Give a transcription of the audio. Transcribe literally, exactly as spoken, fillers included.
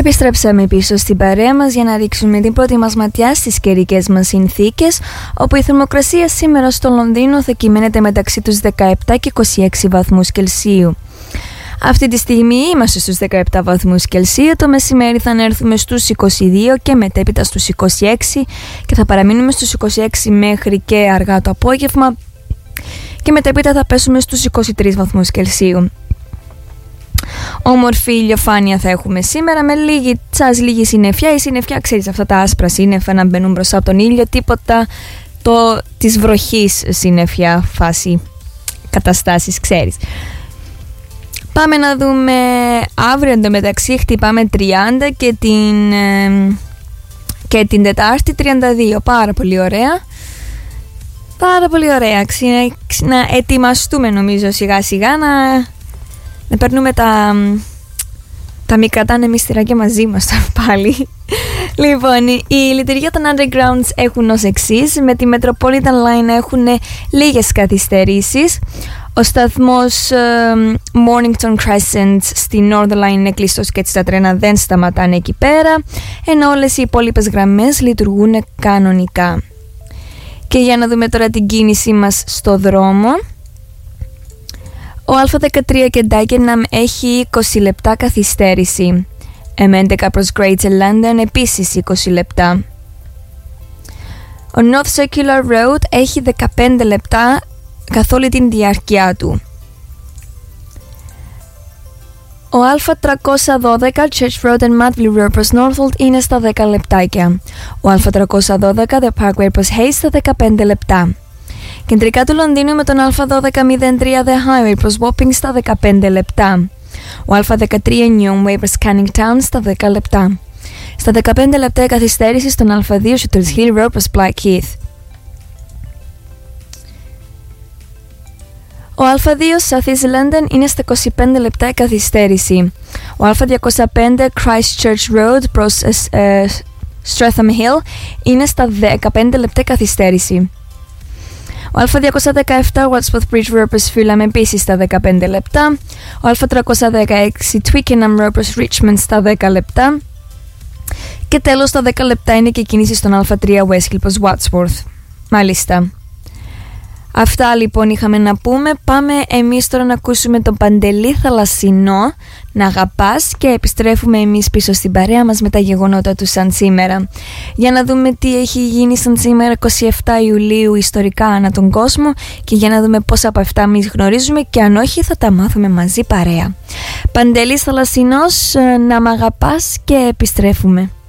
Επιστρέψαμε πίσω στην παρέα μας για να ρίξουμε την πρώτη μας ματιά στις καιρικές μας συνθήκες, όπου η θερμοκρασία σήμερα στο Λονδίνο θα κυμαίνεται μεταξύ τους δεκαεπτά και είκοσι έξι βαθμούς Κελσίου. Αυτή τη στιγμή είμαστε στους δεκαεπτά βαθμούς Κελσίου, το μεσημέρι θα ανέρθουμε στους είκοσι δύο και μετέπειτα στους είκοσι έξι και θα παραμείνουμε στους είκοσι έξι μέχρι και αργά το απόγευμα και μετέπειτα θα πέσουμε στους είκοσι τρεις βαθμούς Κελσίου. Όμορφη ηλιοφάνεια θα έχουμε σήμερα με λίγη τσάς, λίγη συννεφιά. Η συννεφιά, ξέρεις, αυτά τα άσπρα σύννεφα να μπαίνουν μπροστά από τον ήλιο, τίποτα το, της βροχής συννεφιά φάση καταστάσεις, ξέρεις. Πάμε να δούμε αύριο, εντωμεταξύ χτυπάμε τριάντα και την, ε, και την Τετάρτη τριάντα δύο, πάρα πολύ ωραία. Πάρα πολύ ωραία, να ετοιμαστούμε νομίζω σιγά σιγά να... Να παίρνουμε τα, τα μη κρατάνε μυστηράκια μαζί μας πάλι. Λοιπόν, η λειτουργία των Undergrounds έχουν ως εξής. Με τη Metropolitan Line έχουν λίγες καθυστερήσεις. Ο σταθμός uh, Mornington Crescent στη Northern Line είναι κλειστός και έτσι τα τρένα δεν σταματάνε εκεί πέρα, ενώ όλες οι υπόλοιπες γραμμές λειτουργούν κανονικά. Και για να δούμε τώρα την κίνησή μας στο δρόμο. Ο Α δεκατρία και Dagenham έχει είκοσι λεπτά καθυστέρηση. εμ έντεκα προς Greater London επίσης είκοσι λεπτά. Ο North Circular Road έχει δεκαπέντε λεπτά καθ' όλη την διάρκεια του. Ο Α τριακόσια δώδεκα Church Road and Madley Road προς Northolt είναι στα δέκα λεπτάκια. Ο Α τριακόσια δώδεκα The Parkway προς Hayes στα δεκαπέντε λεπτά. Κεντρικά του Λονδίνου με τον Α δώδεκα μηδέν τρία The Highway προς Wapping στα δεκαπέντε λεπτά. Ο Α δεκατρία Newham Way προς Canning Town στα δέκα λεπτά. Στα δεκαπέντε λεπτά καθυστέρηση στον Α δύο Shepherd's Hill Road προς Blackheath. Ο Α δύο South East London είναι στα είκοσι πέντε λεπτά καθυστέρηση. Ο Α διακόσια πέντε Christchurch Road προς uh, Streatham Hill είναι στα δεκαπέντε λεπτά καθυστέρηση. Ο Α διακόσια δεκαεπτά Wadsworth Bridge Road προς Fulham επίσης στα δεκαπέντε λεπτά. Ο Α τριακόσια δεκαέξι Twickenham Road προς Richmond στα δέκα λεπτά. Και τέλος στα δέκα λεπτά είναι και η κίνηση στον Α τρία Westhill προς Wadsworth. Μάλιστα. Αυτά λοιπόν είχαμε να πούμε. Πάμε εμείς τώρα να ακούσουμε τον Παντελή Θαλασσινό, να αγαπάς, και επιστρέφουμε εμείς πίσω στην παρέα μας με τα γεγονότα του σαν σήμερα. Για να δούμε τι έχει γίνει σαν σήμερα εικοστή εβδόμη Ιουλίου ιστορικά ανά τον κόσμο και για να δούμε πόσα από αυτά εμείς γνωρίζουμε και αν όχι θα τα μάθουμε μαζί παρέα. Παντελής Θαλασσινός, να μ' αγαπάς, και επιστρέφουμε.